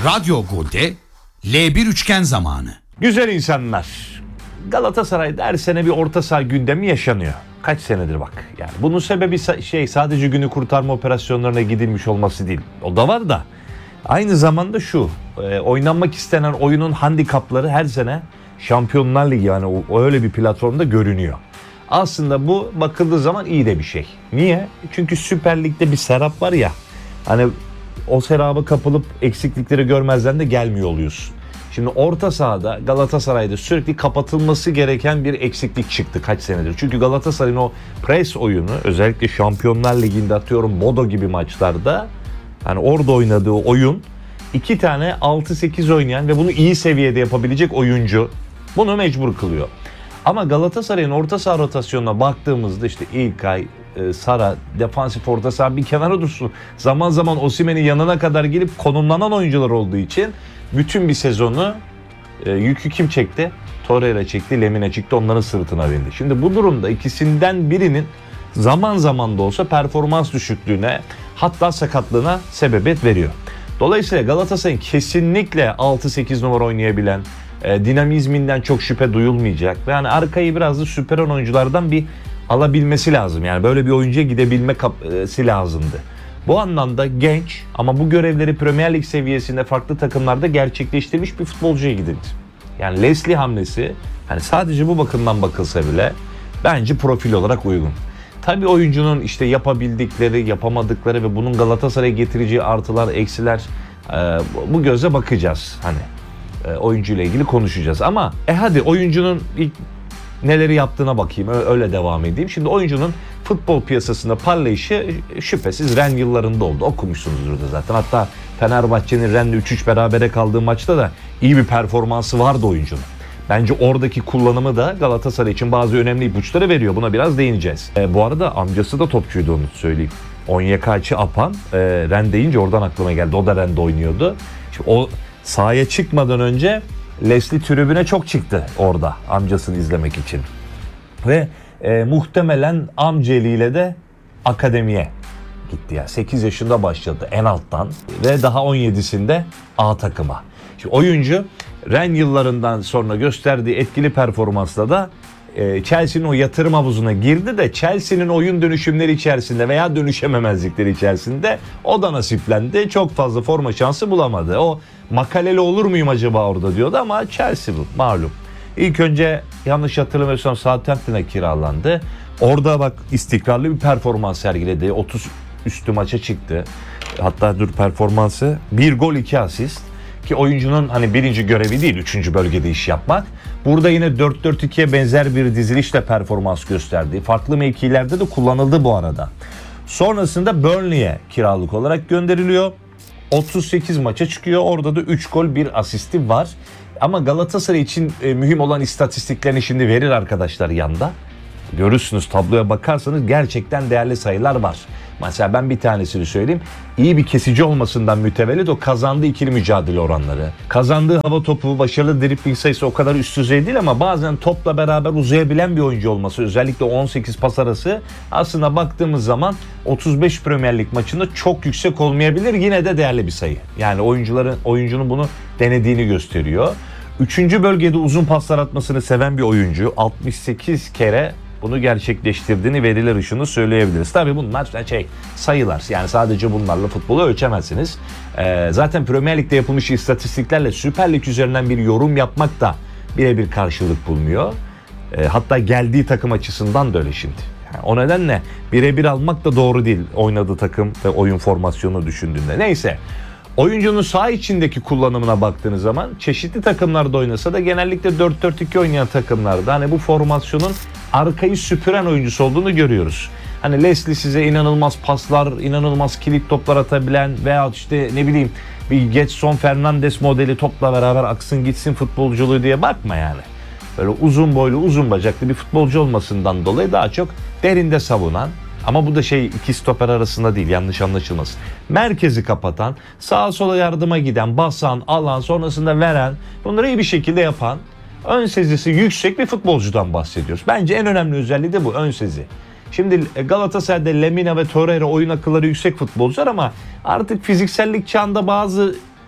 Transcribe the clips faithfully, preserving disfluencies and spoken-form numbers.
Radyo Gol'de L bir üçgen zamanı. Güzel insanlar. Galatasaray'da her sene bir orta saha gündemi yaşanıyor. Kaç senedir bak. Yani bunun sebebi şey sadece günü kurtarma operasyonlarına gidilmiş olması değil. O da var da. Aynı zamanda şu. E, oynanmak istenen oyunun handikapları her sene Şampiyonlar Ligi, yani o, öyle bir platformda görünüyor. Aslında bu bakıldığı zaman iyi de bir şey. Niye? Çünkü Süper Lig'de bir serap var ya. Hani o seraba kapılıp eksiklikleri görmezden de gelmiyor oluyorsun. Şimdi orta sahada Galatasaray'da sürekli kapatılması gereken bir eksiklik çıktı kaç senedir. Çünkü Galatasaray'ın o pres oyunu, özellikle Şampiyonlar Ligi'nde atıyorum Bodo gibi maçlarda, hani orada oynadığı oyun, iki tane altı sekiz oynayan ve bunu iyi seviyede yapabilecek oyuncu bunu mecbur kılıyor. Ama Galatasaray'ın orta saha rotasyonuna baktığımızda işte İlkay, Sara, defansif orta saha bir kenara dursun. Zaman zaman Osimhen'in yanına kadar gelip konumlanan oyuncular olduğu için bütün bir sezonu e, yükü kim çekti? Torreira çekti, Lemina çıktı, onların sırtına bindi. Şimdi bu durumda ikisinden birinin zaman zaman da olsa performans düşüklüğüne, hatta sakatlığına sebebiyet veriyor. Dolayısıyla Galatasaray'ın kesinlikle altı sekiz numara oynayabilen, e, dinamizminden çok şüphe duyulmayacak ve yani arkayı biraz da süperen oyunculardan bir alabilmesi lazım. Yani böyle bir oyuncuya gidebilmesi lazımdı. Bu anlamda genç ama bu görevleri Premier Lig seviyesinde farklı takımlarda gerçekleştirmiş bir futbolcuya gidildi. Yani Leslie hamlesi, hani sadece bu bakımdan bakılsa bile bence profil olarak uygun. Tabii oyuncunun işte yapabildikleri, yapamadıkları ve bunun Galatasaray'a getireceği artılar, eksiler, e, bu göze bakacağız. Hani e, oyuncuyla ilgili konuşacağız ama e hadi oyuncunun ilk neleri yaptığına bakayım, öyle devam edeyim. Şimdi oyuncunun futbol piyasasında parlayışı şüphesiz Ren yıllarında oldu. Okumuşsunuzdur da zaten. Hatta Fenerbahçe'nin Ren'le üç üç berabere kaldığı maçta da iyi bir performansı vardı oyuncunun. Bence oradaki kullanımı da Galatasaray için bazı önemli ipuçları veriyor. Buna biraz değineceğiz. E, bu arada amcası da topçuydu, onu söyleyeyim. Onyekacı Apan, e, Ren deyince oradan aklıma geldi. O da Ren'de oynuyordu. Şimdi o sahaya çıkmadan önce Leslie tribüne çok çıktı orada amcasını izlemek için. Ve e, muhtemelen amceliyle de akademiye gitti ya. sekiz yaşında başladı en alttan ve daha on yedisinde A takıma. Şimdi oyuncu Ren yıllarından sonra gösterdiği etkili performansla da e, Chelsea'nin o yatırım havuzuna girdi de Chelsea'nin oyun dönüşümleri içerisinde veya dönüşememezlikleri içerisinde o da nasiplendi. Çok fazla forma şansı bulamadı. O makaleli olur muyum acaba orada diyordu ama Chelsea bu malum. İlk önce yanlış hatırlamıyorsam Southampton'a kiralandı. Orada bak istikrarlı bir performans sergiledi. otuz üstü maça çıktı. Hatta dur performansı bir gol iki asist. Ki oyuncunun hani birinci görevi değil, üçüncü bölgede iş yapmak. Burada yine dört dört ikiye benzer bir dizilişle performans gösterdi. Farklı mevkilerde de kullanıldı bu arada. Sonrasında Burnley'e kiralık olarak gönderiliyor. otuz sekiz maça çıkıyor. Orada da üç gol bir asisti var. Ama Galatasaray için e, mühim olan istatistiklerini şimdi verir arkadaşlar yanda. Görürsünüz, tabloya bakarsanız gerçekten değerli sayılar var. Mesela ben bir tanesini söyleyeyim. İyi bir kesici olmasından mütevellit o kazandığı ikili mücadele oranları. Kazandığı hava topu, başarılı dribling sayısı o kadar üst düzey değil ama bazen topla beraber uzayabilen bir oyuncu olması, özellikle on sekiz pas arası aslında baktığımız zaman otuz beş Premier Lig maçında çok yüksek olmayabilir, yine de değerli bir sayı. Yani oyuncuların oyuncunun bunu denediğini gösteriyor. Üçüncü bölgede uzun paslar atmasını seven bir oyuncu. altmış sekiz kere bunu gerçekleştirdiğini veriler ışığında söyleyebiliriz. Tabii bunlar şey sayılar. Yani sadece bunlarla futbolu ölçemezsiniz. Ee, zaten Premier Lig'de yapılmış istatistiklerle Süper Lig üzerinden bir yorum yapmak da birebir karşılık bulmuyor. Ee, hatta geldiği takım açısından da öyle şimdi. Yani o nedenle birebir almak da doğru değil oynadığı takım ve oyun formasyonu düşündüğünde. Neyse. Oyuncunun saha içindeki kullanımına baktığınız zaman çeşitli takımlarda oynasa da genellikle dört dört iki oynayan takımlarda hani bu formasyonun arkayı süpüren oyuncusu olduğunu görüyoruz. Hani Leslie size inanılmaz paslar, inanılmaz kilit toplar atabilen veya işte ne bileyim bir Getson Fernandes modeli topla beraber aksın gitsin futbolculuğu diye bakma yani. Böyle uzun boylu, uzun bacaklı bir futbolcu olmasından dolayı daha çok derinde savunan, ama bu da şey iki stoper arasında değil, yanlış anlaşılmasın. Merkezi kapatan, sağa sola yardıma giden, basan, alan, sonrasında veren, bunları iyi bir şekilde yapan, ön sezisi yüksek bir futbolcudan bahsediyoruz. Bence en önemli özelliği de bu, ön sezi. Şimdi Galatasaray'da Lemina ve Torreira oyun akılları yüksek futbolcular ama artık fiziksellik çağında bazı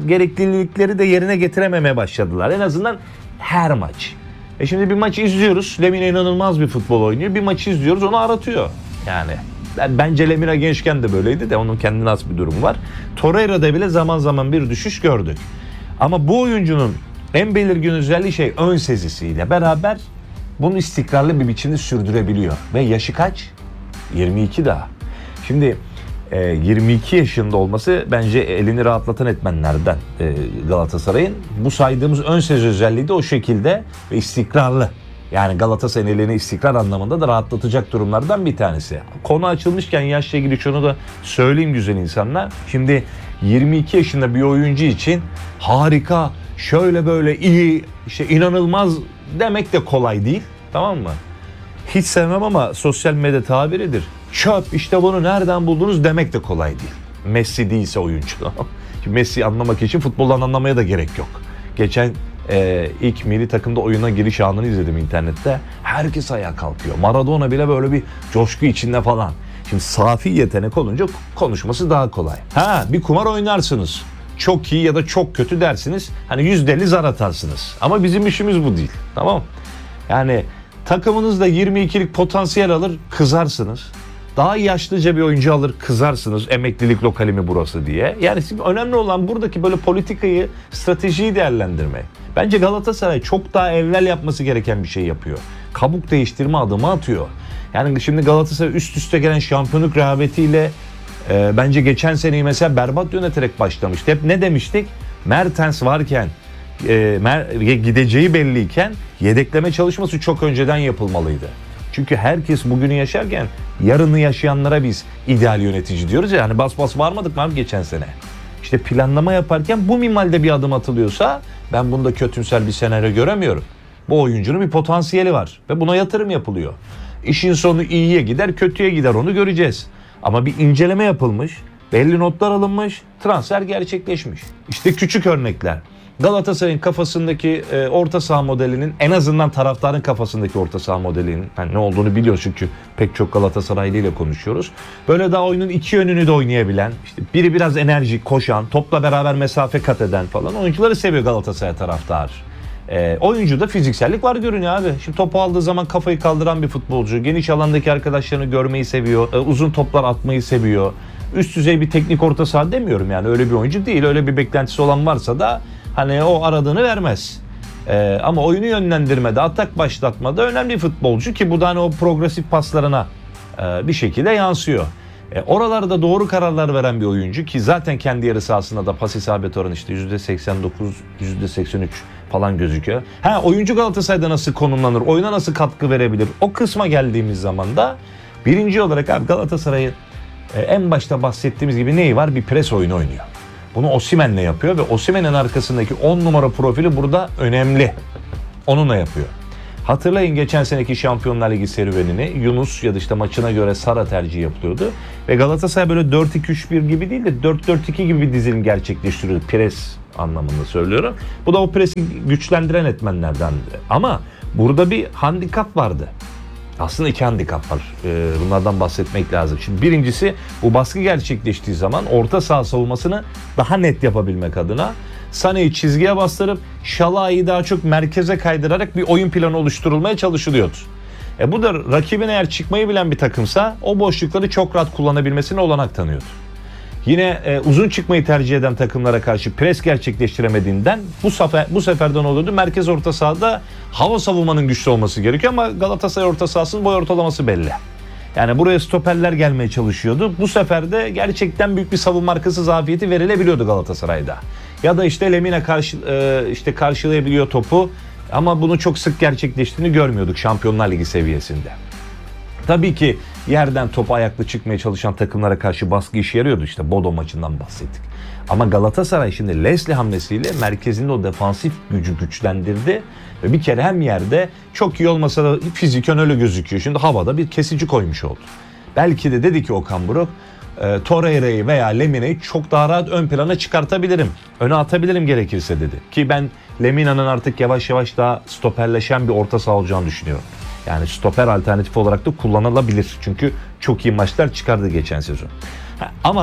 gereklilikleri de yerine getirememeye başladılar. En azından her maç. E şimdi bir maç izliyoruz. Lemina inanılmaz bir futbol oynuyor. Bir maçı izliyoruz, onu aratıyor. Yani ben, bence Lemina gençken de böyleydi de onun kendine has bir durum var. Torreira'da bile zaman zaman bir düşüş gördük. Ama bu oyuncunun en belirgin özelliği şey ön sezisiyle beraber bunu istikrarlı bir biçimde sürdürebiliyor. Ve yaşı kaç? yirmi iki daha. Şimdi e, yirmi iki yaşında olması bence elini rahatlatan etmenlerden e, Galatasaray'ın. Bu saydığımız ön sezi özelliği de o şekilde ve istikrarlı. Yani Galatasaray'ın elini istikrar anlamında da rahatlatacak durumlardan bir tanesi. Konu açılmışken yaşla ilgili şunu da söyleyeyim güzel insanlar. Şimdi yirmi iki yaşında bir oyuncu için harika, şöyle böyle iyi, işte inanılmaz demek de kolay değil. Tamam mı? Hiç sevmem ama sosyal medya tabiridir. Çöp, işte bunu nereden buldunuz demek de kolay değil. Messi değilse oyuncu. Şimdi Messi'yi anlamak için futboldan anlamaya da gerek yok. Geçen e, ilk milli takımda oyuna giriş anını izledim internette. Herkes ayağa kalkıyor. Maradona bile böyle bir coşku içinde falan. Şimdi safi yetenek olunca konuşması daha kolay. Ha, bir kumar oynarsınız. Çok iyi ya da çok kötü dersiniz. Hani yüzde elli zar atarsınız. Ama bizim işimiz bu değil. Tamam. Yani takımınız da yirmi ikilik potansiyel alır, kızarsınız. Daha yaşlıca bir oyuncu alır, kızarsınız. Emeklilik lokali mi burası diye. Yani önemli olan buradaki böyle politikayı, stratejiyi değerlendirmek. Bence Galatasaray çok daha evvel yapması gereken bir şey yapıyor. Kabuk değiştirme adımı atıyor. Yani şimdi Galatasaray üst üste gelen şampiyonluk rehavetiyle e, bence geçen seneyi mesela berbat yöneterek başlamıştı. Hep ne demiştik? Mertens varken, e, mer- gideceği belliyken yedekleme çalışması çok önceden yapılmalıydı. Çünkü herkes bugünü yaşarken yarını yaşayanlara biz ideal yönetici diyoruz ya. Hani bas bas varmadık mı abi geçen sene? İşte planlama yaparken bu minvalde bir adım atılıyorsa ben bunda kötümser bir senaryo göremiyorum. Bu oyuncunun bir potansiyeli var ve buna yatırım yapılıyor. İşin sonu iyiye gider, kötüye gider, onu göreceğiz. Ama bir inceleme yapılmış, belli notlar alınmış, transfer gerçekleşmiş. İşte küçük örnekler. Galatasaray'ın kafasındaki e, orta saha modelinin, en azından taraftarın kafasındaki orta saha modelinin yani ne olduğunu biliyoruz çünkü pek çok Galatasaraylı ile konuşuyoruz. Böyle daha oyunun iki yönünü de oynayabilen, işte biri biraz enerjik, koşan, topla beraber mesafe kat eden falan oyuncuları seviyor Galatasaray taraftar. E, oyuncuda fiziksellik var görünüyor abi. Şimdi topu aldığı zaman kafayı kaldıran bir futbolcu. Geniş alandaki arkadaşlarını görmeyi seviyor. E, uzun toplar atmayı seviyor. Üst düzey bir teknik orta saha demiyorum yani, öyle bir oyuncu değil. Öyle bir beklentisi olan varsa da hani o aradığını vermez. Ee, ama oyunu yönlendirmede, atak başlatmada önemli bir futbolcu ki bu da hani o progresif paslarına e, bir şekilde yansıyor. E, oralarda doğru kararlar veren bir oyuncu ki zaten kendi yarı sahasında da pas isabet oranı işte yüzde seksen dokuz, yüzde seksen üç falan gözüküyor. Ha, oyuncu Galatasaray'da nasıl konumlanır, oyuna nasıl katkı verebilir? O kısma geldiğimiz zaman da birinci olarak abi Galatasaray'ın e, en başta bahsettiğimiz gibi neyi var? Bir pres oyunu oynuyor. Bunu Osimhen'le yapıyor ve Osimhen'in arkasındaki on numara profili burada önemli. Onunla yapıyor. Hatırlayın geçen seneki Şampiyonlar Ligi serüvenini. Yunus ya da işte maçına göre Sara tercihi yapılıyordu. Ve Galatasaray böyle dört iki üç bir gibi değil de dört dört iki gibi bir dizilim gerçekleştiriyordu. Pres anlamında söylüyorum. Bu da o presi güçlendiren etmenlerdendi. Ama burada bir handikap vardı. Aslında iki handikap var. Ee, bunlardan bahsetmek lazım. Şimdi birincisi, bu baskı gerçekleştiği zaman orta saha savunmasını daha net yapabilmek adına Sané'yi çizgiye bastırıp Şalai'yi daha çok merkeze kaydırarak bir oyun planı oluşturulmaya çalışılıyordu. E bu da rakibin eğer çıkmayı bilen bir takımsa o boşlukları çok rahat kullanabilmesine olanak tanıyordu. Yine e, uzun çıkmayı tercih eden takımlara karşı pres gerçekleştiremediğinden bu sefer bu seferden oluyordu. Merkez orta sahada hava savunmanın güçlü olması gerekiyor ama Galatasaray orta sahasının boy ortalaması belli. Yani buraya stoperler gelmeye çalışıyordu. Bu sefer de gerçekten büyük bir savunma arkası zafiyeti verilebiliyordu Galatasaray'da. Ya da işte Lemina karşı e, işte karşılayabiliyor topu ama bunu çok sık gerçekleştiğini görmüyorduk Şampiyonlar Ligi seviyesinde. Tabii ki yerden topu ayaklı çıkmaya çalışan takımlara karşı baskı işe yarıyordu. İşte Bodo maçından bahsettik. Ama Galatasaray şimdi Leslie hamlesiyle merkezinde o defansif gücü güçlendirdi. Ve bir kere hem yerde çok iyi olmasa da fiziken öyle gözüküyor. Şimdi havada bir kesici koymuş oldu. Belki de dedi ki Okan Buruk, e, Torreira'yı veya Lemina'yı çok daha rahat ön plana çıkartabilirim. Öne atabilirim gerekirse dedi. Ki ben Lemina'nın artık yavaş yavaş daha stoperleşen bir orta saha olacağını düşünüyorum. Yani stoper alternatifi olarak da kullanılabilir. Çünkü çok iyi maçlar çıkardı geçen sezon. Ha, ama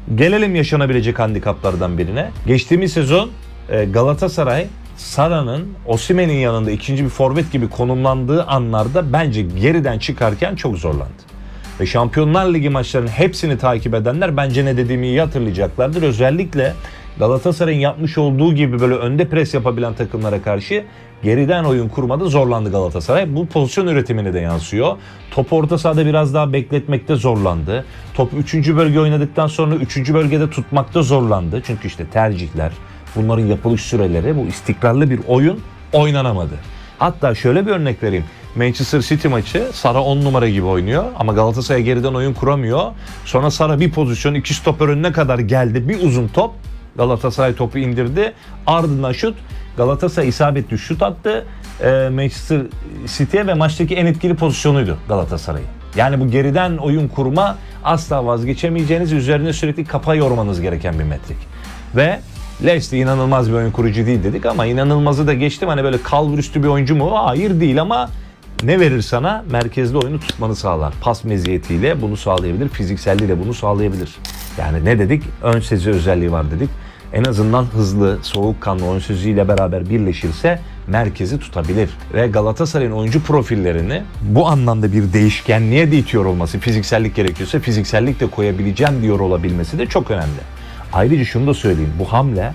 Gelelim yaşanabilecek handikaplardan birine. Geçtiğimiz sezon Galatasaray Sara'nın Osimhen'in yanında ikinci bir forvet gibi konumlandığı anlarda bence geriden çıkarken çok zorlandı. Ve Şampiyonlar Ligi maçlarının hepsini takip edenler bence ne dediğimi iyi hatırlayacaklardır. Özellikle Galatasaray'ın yapmış olduğu gibi böyle önde pres yapabilen takımlara karşı geriden oyun kurmada zorlandı Galatasaray. Bu pozisyon üretimine de yansıyor. Topu orta sahada biraz daha bekletmekte zorlandı. Topu üçüncü bölge oynadıktan sonra üçüncü bölgede tutmakta zorlandı. Çünkü işte tercihler, bunların yapılış süreleri, bu istikrarlı bir oyun oynanamadı. Hatta şöyle bir örnek vereyim. Manchester City maçı Sara on numara gibi oynuyor ama Galatasaray geriden oyun kuramıyor. Sonra Sara bir pozisyon iki stoper önüne kadar geldi. Bir uzun top. Galatasaray topu indirdi. Ardından şut. Galatasaray isabetli şut attı. Ee, Manchester City'ye ve maçtaki en etkili pozisyonuydu Galatasaray'ın. Yani bu geriden oyun kurma asla vazgeçemeyeceğiniz, üzerine sürekli kafa yormanız gereken bir metrik. Ve Leslie inanılmaz bir oyun kurucu değil dedik ama inanılmazı da geçtim. Hani böyle kalburüstü bir oyuncu mu? Hayır değil ama ne verir sana? Merkezde oyunu tutmanı sağlar. Pas meziyetiyle bunu sağlayabilir, fizikselliğiyle bunu sağlayabilir. Yani ne dedik? Ön sezi özelliği var dedik. En azından hızlı, soğukkanlı ön seziyle beraber birleşirse merkezi tutabilir. Ve Galatasaray'ın oyuncu profillerini bu anlamda bir değişkenliğe de itiyor olması, fiziksellik gerekiyorsa fiziksellik de koyabileceğim diyor olabilmesi de çok önemli. Ayrıca şunu da söyleyeyim, bu hamle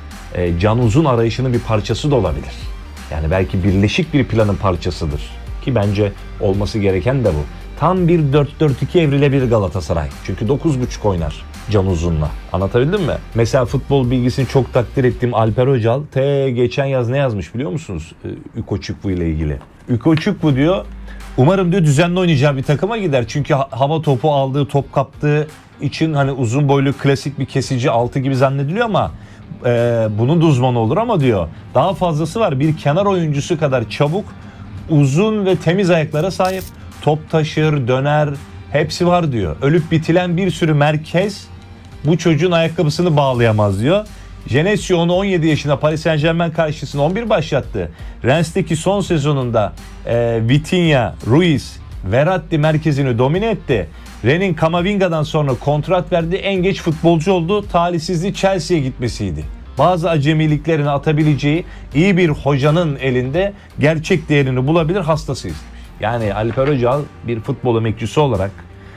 e, Can Uzun arayışının bir parçası da olabilir. Yani belki birleşik bir planın parçasıdır. Ki bence olması gereken de bu. Tam bir dört dört iki evrilebilir Galatasaray. Çünkü dokuz buçuk oynar Can Uzun'la. Anlatabildim mi? Mesela futbol bilgisini çok takdir ettiğim Alper Öcal te geçen yaz ne yazmış biliyor musunuz? Ikoçukwu ile ilgili. Ikoçukwu diyor, umarım diyor düzenli oynayacağı bir takıma gider. Çünkü hava topu aldığı, top kaptığı için hani uzun boylu klasik bir kesici altı gibi zannediliyor ama e, bunun da uzmanı olur ama diyor daha fazlası var. Bir kenar oyuncusu kadar çabuk, uzun ve temiz ayaklara sahip. Top taşır, döner, hepsi var diyor. Ölüp bitilen bir sürü merkez bu çocuğun ayakkabısını bağlayamaz diyor. Genesio onu on yedi yaşında Paris Saint-Germain karşısında on bir başlattı. Rennes'teki son sezonunda e, Vitinha, Ruiz, Verratti merkezini domine etti. Ren'in Kamavinga'dan sonra kontrat verdiği en geç futbolcu oldu. Talihsizliği Chelsea'ye gitmesiydi. Bazı acemiliklerini atabileceği iyi bir hocanın elinde gerçek değerini bulabilir, hastasıyız. Yani Alper Öcal bir futbol emekçisi olarak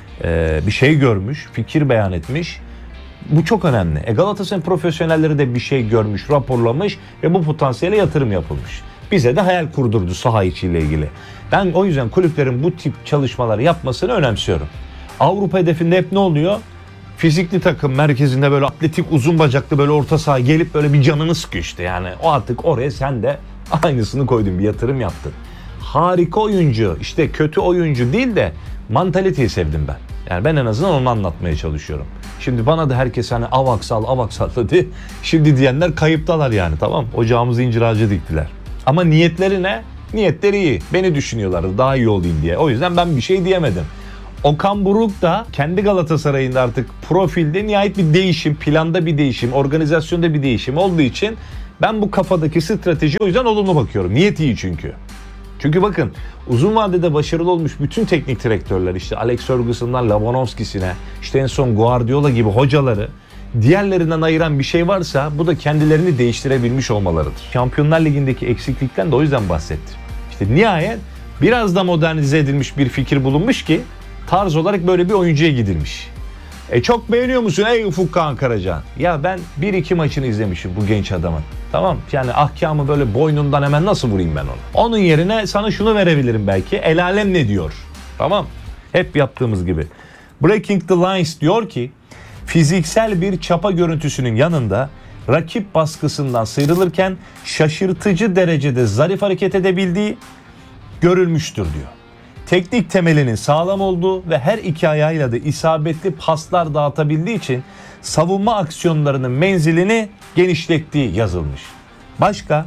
e, bir şey görmüş, fikir beyan etmiş. Bu çok önemli. E Galatasaray'ın profesyonelleri de bir şey görmüş, raporlamış ve bu potansiyele yatırım yapılmış. Bize de hayal kurdurdu saha içiyle ilgili. Ben o yüzden kulüplerin bu tip çalışmalar yapmasını önemsiyorum. Avrupa hedefinde hep ne oluyor? Fizikli takım merkezinde böyle atletik uzun bacaklı böyle orta saha gelip böyle bir canını sıkıyor işte. Yani o artık oraya sen de aynısını koydun, bir yatırım yaptın. Harika oyuncu, işte kötü oyuncu değil de mantaliteyi sevdim ben. Yani ben en azından onu anlatmaya çalışıyorum. Şimdi bana da herkes hani avaksal avaksal dedi. Şimdi diyenler kayıptalar yani, tamam. Ocağımızı incir ağacı diktiler. Ama niyetleri ne? Niyetleri iyi. Beni düşünüyorlardı daha iyi olayım diye. O yüzden ben bir şey diyemedim. Okan Buruk da kendi Galatasaray'ında artık profilde nihayet bir değişim, planda bir değişim, organizasyonda bir değişim olduğu için ben bu kafadaki strateji o yüzden olumlu bakıyorum. Niyet iyi çünkü. Çünkü bakın uzun vadede başarılı olmuş bütün teknik direktörler, işte Alex Ferguson'dan Lewandowski'sine, işte en son Guardiola gibi hocaları diğerlerinden ayıran bir şey varsa bu da kendilerini değiştirebilmiş olmalarıdır. Şampiyonlar Ligi'ndeki eksiklikten de o yüzden bahsettim. İşte nihayet biraz da modernize edilmiş bir fikir bulunmuş ki tarz olarak böyle bir oyuncuya gidilmiş. E çok beğeniyor musun ey Ufuk Kağan Karaca? Ya ben bir iki maçını izlemişim bu genç adamın. Tamam, yani ahkamı böyle boynundan hemen nasıl vurayım ben onu? Onun yerine sana şunu verebilirim belki. El alem ne diyor? Tamam. Hep yaptığımız gibi. Breaking the Lines diyor ki fiziksel bir çapa görüntüsünün yanında rakip baskısından sıyrılırken şaşırtıcı derecede zarif hareket edebildiği görülmüştür diyor. Teknik temelinin sağlam olduğu ve her iki ayağıyla da isabetli paslar dağıtabildiği için savunma aksiyonlarının menzilini genişlettiği yazılmış. Başka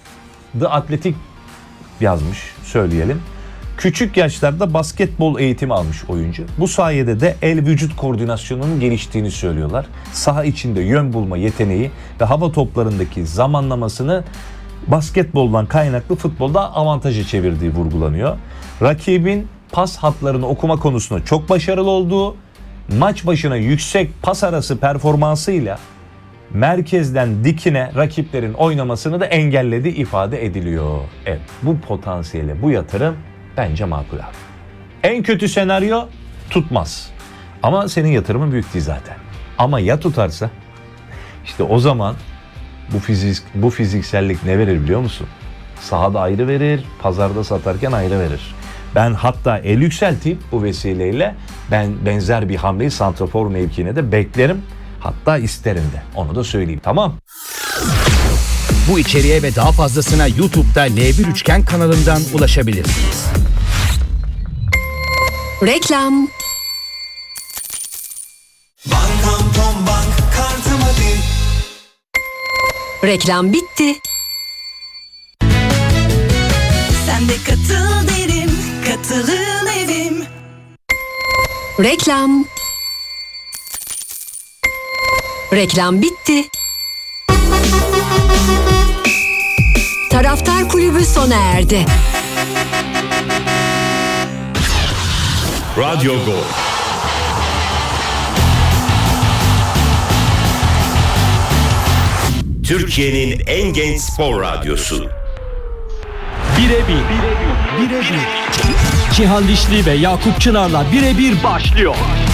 The Athletic yazmış, söyleyelim. Küçük yaşlarda basketbol eğitimi almış oyuncu. Bu sayede de el vücut koordinasyonunun geliştiğini söylüyorlar. Saha içinde yön bulma yeteneği ve hava toplarındaki zamanlamasını basketboldan kaynaklı futbolda avantaja çevirdiği vurgulanıyor. Rakibin pas hatlarını okuma konusunda çok başarılı olduğu maç başına yüksek pas arası performansıyla merkezden dikine rakiplerin oynamasını da engelledi ifade ediliyor. Evet, bu potansiyele, bu yatırım bence makul abi. En kötü senaryo tutmaz. Ama senin yatırımın büyük değil zaten. Ama ya tutarsa? İşte o zaman bu fizik bu fiziksellik ne verir biliyor musun? Sahada ayrı verir, pazarda satarken ayrı verir. Ben hatta el yükselteyim bu vesileyle. Ben benzer bir hamleyi santrafor mevkiine de beklerim. Hatta isterim de. Onu da söyleyeyim, tamam. Bu içeriğe ve daha fazlasına YouTube'da L bir Üçgen kanalından ulaşabilirsiniz. Reklam. Bankam Tom Bank kartıma değil. Reklam bitti. Sen de katıl derim, katılın evim. Reklam. Reklam bitti. Taraftar Kulübü sona erdi. Radyo Gol. Türkiye'nin en genç spor radyosu. Birebir. Birebir. Cihan Dişli ve Yakup Çınar'la birebir başlıyor.